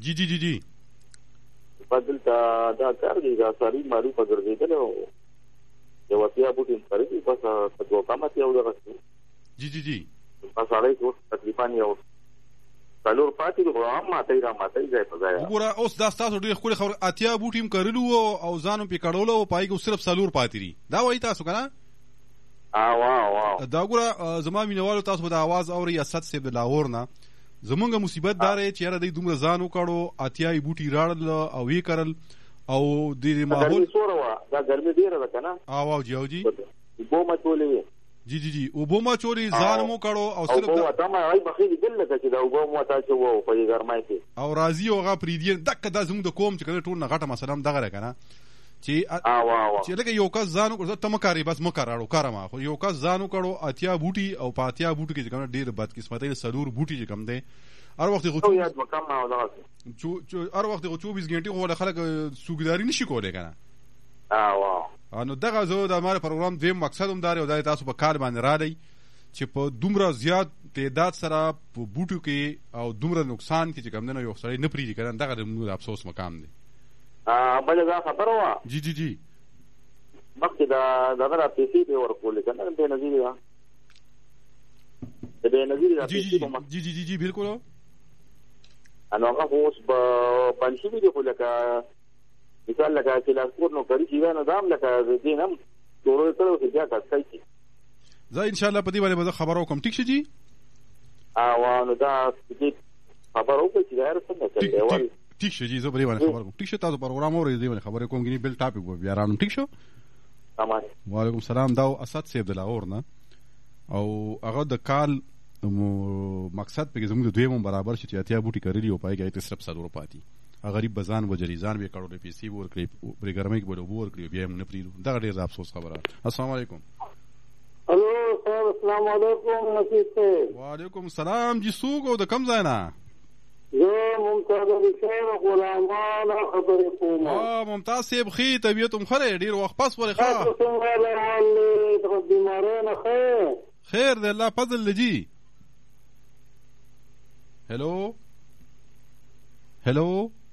جی جی جی جی بدلته دا کار دی دا ساری مالو په ګرځېدل او یو اتیا بوټي سره بس په دوه قامت یو درته جی جی جی په سړی کو تقریبا یو څلور پاتې د غوام ماته را ماته ځای په ځای وګوره اوس دا تاسو ډېر خوري خبر اتیا بوټیم کړلو او ځانو په کړولو او پای کو صرف څلور پاتې دي دا وایي تاسو کنه واو دا وګوره زما مینوالو تاسو د आवाज اوري اسد سیب د لاهور نه زمونږ مصیبت دار چې یاره د دومره ځانو کړو اتیای بوټي راړل او وی کړل او د ماحول دا ګرمي ډیره ده کنه واو جی او جی بو ما چولې جی جی جی او بو ما چوري ځان مو کړو او صرف دا تا ما راي بخیل دل لکه چې دا او بو ما تاسو وو په ګرمای کې او راضي او غا پریدي دک دا زموږ د کوم چې کنه ټول نه غټه مثلا دغه کنه چې لکه یو کس ځانو کړو ته مکاري بس مکراړو کارما خو یو کس ځانو کړو اتیا بوټي او پاتیا بوټي کې کنه ډیر بد قسمتۍ سلور بوټي چې کم دي هر وخت غو یاد وکم او دا هر وخت غو 24 غنټه غو خلک سوګداري نشي کولای کنه نو دغه زه د مال پروګرام دیم مقصد هم دار او د تاسو په کار باندې را دی چې په دومره زیات تعداد سره په بوټو کې او دومره نقصان کې چې کم نه یو سړی نه پریږي کنه دغه د افسوس مقام دی بل دا خبر وا جی جی جی مخکې دا دغه پیسې به ورکول کنه د نظیر دا د نظیر جی جی جی جی بالکل انو هغه اوس په پنځه ویډیو په لکه مثال لکه چې لاس نو کړی چې نه دام لکه دینم ټول ټول کې بیا تاسو کی زه ان شاء الله په دې باندې به خبرو کوم ټیک شي جی نو دا خبرو کوي چې هر څه کوي ټیک شي جی زه په دې باندې خبر کوم ټیک شي تاسو پروګرام اورئ دې باندې خبرې کوم غني بل ټاپک به بیا رانو ټیک شو تمام وعلیکم السلام دا اسد سیب د لاهور نه او هغه د کال مقصد په زموږ دویم برابر شي چې اتیا بوټي کړی او پای کې صرف 100 پاتې غریب بزان وجریزان به کړو پیسې ورکړي پروګرامي کې بوله ورکړي بیا موږ نه پریدو دا ډېر افسوس خبره السلام علیکم الو السلام علیکم نصیب وعلیکم السلام جی سوګو د کم ځای نه زه ممتاز حسین غلامان خبرې کوم ممتاز صاحب خي طبيعتم خره ډیر وخت پس ورې ښه څنګه حال ته بیمارانه خیر دی الله فضل لجی هلو هلو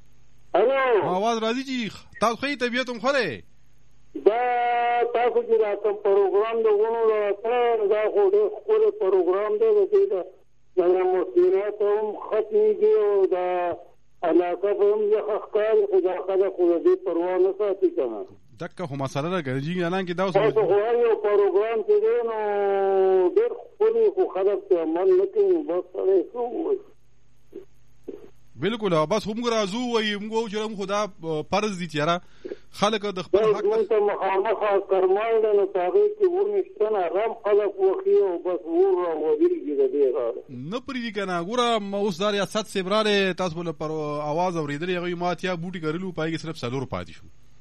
आवाज راځي جی تاسو خي طبيعتم خره دا تاسو چې راته پروګرام دغونو راځه دا خو ډېر پروګرام دی دا دا مسئولیت هم ختمیږي او دا علاقه به هم یخ ښکاري خو دا خلک خو د دې پروا نه ساتي که نه دکه خو مسله ده ګرځي حالانکې دا تاسو خو هر یو پروګرام چې دی نو ډېر ښکلي خو خلک پرې عمل نه کوي بس سړی څه ووایي بالکل بس هم راځو وایي موږ چې موږ خو دا فرض دي چې یاره خلک د خپل حق موږ ته مخامخ کرمال دی نو په هغې کې ونې شته نه رم خلک وښي او بس ور راغورېږي د دې نه پرېږدي که نه ګوره اوس دا ریاست صاحب راغلی تاسو به پر اواز اورېدلی هغوی ما اتیا بوټي کرلي په هغې کې صرف 4 پاتې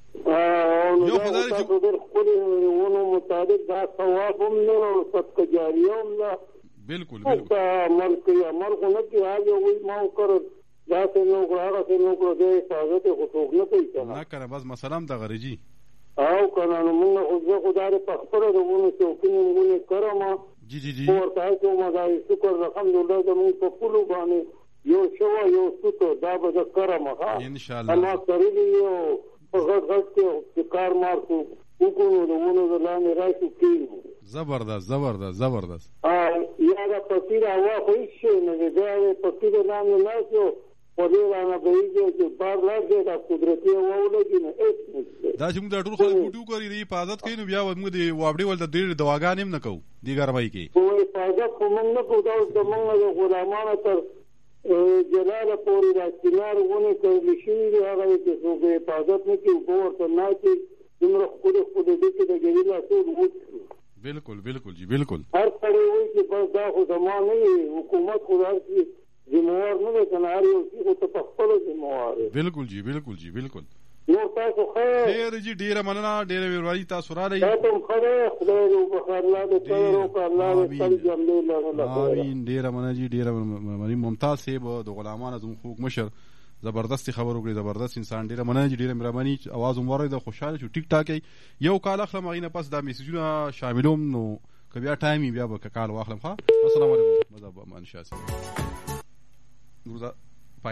شو یو خو دا تاسو ډېر ښکلي ونو مطابق دا ثواب هم نه او صدقه جاریه هم نه بالکل بالکل عمل کوي عمل خو نه کوي هغې هغوی ما وکړل دا څه نه وکړه هغه څه نه وکړه د حفاظت یې خو څوک نه کوي که نه که نه بس مسله هم دغه رجي او که نه نو مونږ خو زه خو دا په خپله د ونو چوکینې ونې کرم جی جی جی ورته کوم دا شکر الحمدلله زمونږ په پولو باندې یو شوه یو سوتو دا به زه کرم انشاءالله ما کرلي یو په غټ غټ کې کار مار کو وکړو د ونو د لاندې راشو کېږو زبردست زبردست زبردست یا دا فقیر هوا خو هېڅ شی نه دی بیا د فقیر لاندې ناست یو په دې رانه بهېږي چې بار لاندې دا قدرتي هوا ولګي نو هېڅ نشته دا چې موږ دا ټول خلک بوټي وکړي د حفاظت کوي نو بیا به موږ د واوډې ولته ډېرې دواګانې هم نه کوو دې ګرمۍ کې خو حفاظت خو موږ نه کوو دا اوس زموږ د غلامانو تر جلاله پورې دا چنار ونې کرلي شوي دي هغه چې څوک حفاظت نه کوي اوبه ورته نه اچوي دومره ښکلې ښکلې دي چې د ګري لاسود وچ بالکل بالکل جی بالکل هر سړی وایي چې بس دا خو زما نه وي حکومت خو هر شي ذموار نه دی که نه هر یو شي خو ته په خپله ذموار یې بالکل جی بالکل جی بالکل نور تاسو خیر جی ډېره مننه ډېره مهرباني تاسو راغلئ تاسو هم ښه دی خدای دې وبخښي الله دې خیر وکړي الله دې تل جملې لرله امین ډېره مننه جی ډېره مننه ممتاز صاحب د غلامانو زموږ خوږ مشر زبردست خبر وکړي زبردست انسان ډېره مننه جی ډېره مهرباني اواز هم واورئ د خوشحاله شو ټیک ټاک یو کال اخلم هغې نه پس دا میسیجونه شاملوم نو که بیا ټایم بیا به که کال واخلم ښه السلام علیکم مذهب امان شاه صاحب